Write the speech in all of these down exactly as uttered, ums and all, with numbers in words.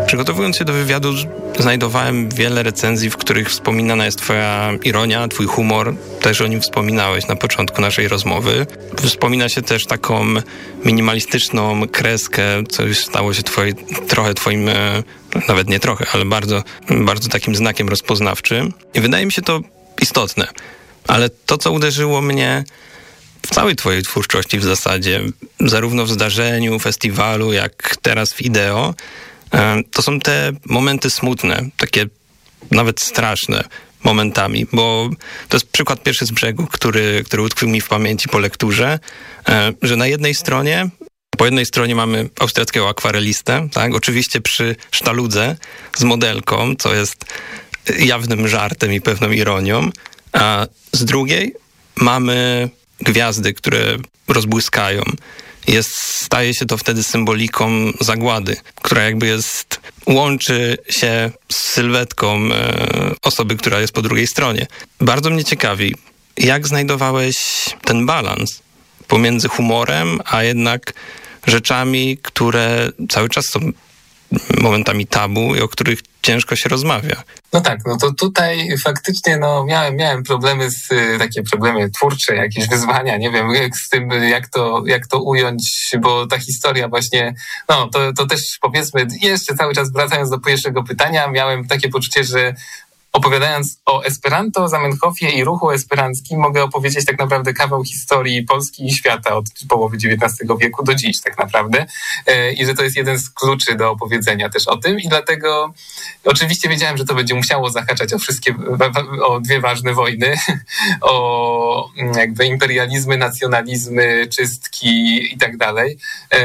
Przygotowując się do wywiadu, znajdowałem wiele recenzji, w których wspominana jest twoja ironia, twój humor. Też o nim wspominałeś na początku naszej rozmowy. Wspomina się też taką minimalistyczną kreskę, co już stało się twoje, trochę twoim, nawet nie trochę, ale bardzo, bardzo takim znakiem rozpoznawczym. I wydaje mi się to istotne. Ale to, co uderzyło mnie w całej twojej twórczości w zasadzie, zarówno w zdarzeniu, festiwalu, jak teraz w Ideo, to są te momenty smutne, takie nawet straszne momentami, bo to jest przykład pierwszy z brzegu, który, który utkwił mi w pamięci po lekturze, że na jednej stronie, po jednej stronie mamy austriackiego akwarelistę, tak, oczywiście przy sztaludze z modelką, co jest jawnym żartem i pewną ironią, a z drugiej mamy gwiazdy, które rozbłyskają. Jest, staje się to wtedy symboliką zagłady, która jakby jest, łączy się z sylwetką e, osoby, która jest po drugiej stronie. Bardzo mnie ciekawi, jak znajdowałeś ten balans pomiędzy humorem, a jednak rzeczami, które cały czas są momentami tabu i o których ciężko się rozmawia. No tak, no to tutaj faktycznie no miałem, miałem problemy z, takie problemy twórcze, jakieś wyzwania, nie wiem jak z tym, jak to, jak to ująć, bo ta historia właśnie, no to, to też powiedzmy, jeszcze cały czas wracając do pierwszego pytania, miałem takie poczucie, że opowiadając o Esperanto, Zamenhofie i ruchu esperanckim, mogę opowiedzieć tak naprawdę kawał historii Polski i świata od połowy dziewiętnastego wieku do dziś tak naprawdę. I że to jest jeden z kluczy do opowiedzenia też o tym. I dlatego oczywiście wiedziałem, że to będzie musiało zahaczać o wszystkie, o dwie ważne wojny, o jakby imperializmy, nacjonalizmy, czystki i tak dalej.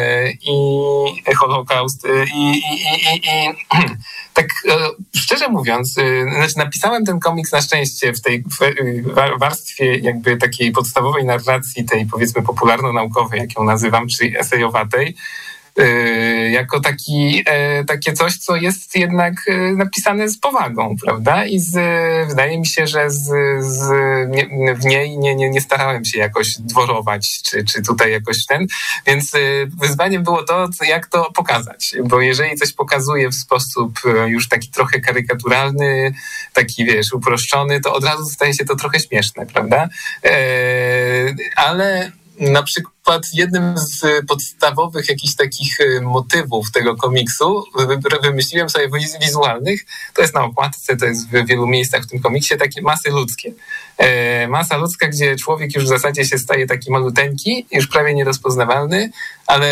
I Holokaust. I, i, i, i, i tak szczerze mówiąc, znaczy napisałem ten komiks na szczęście w tej warstwie jakby takiej podstawowej narracji, tej powiedzmy popularno-naukowej, jak ją nazywam, czyli esejowatej, jako taki, takie coś, co jest jednak napisane z powagą, prawda? I z, wydaje mi się, że z, z, nie, w niej nie, nie, nie starałem się jakoś dworować, czy, czy tutaj jakoś ten, więc wyzwaniem było to, jak to pokazać, bo jeżeli coś pokazuje w sposób już taki trochę karykaturalny, taki wiesz, uproszczony, to od razu staje się to trochę śmieszne, prawda? Ale na przykład jednym z podstawowych jakichś takich motywów tego komiksu wymyśliłem sobie wizualnych, to jest na okładce, to jest w wielu miejscach w tym komiksie, takie masy ludzkie. E, masa ludzka, gdzie człowiek już w zasadzie się staje taki maluteńki, już prawie nierozpoznawalny, ale